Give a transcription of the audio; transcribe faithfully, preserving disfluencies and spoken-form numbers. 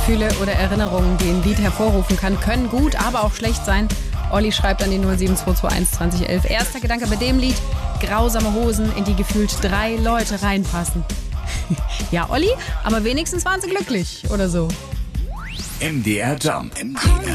Gefühle oder Erinnerungen, die ein Lied hervorrufen kann, können gut, aber auch schlecht sein. Olli schreibt an die null sieben zwei zwei eins zwanzig elf. Erster Gedanke bei dem Lied: grausame Hosen, in die gefühlt drei Leute reinpassen. Ja, Olli, aber wenigstens waren sie glücklich oder so. M D R Jump. M D R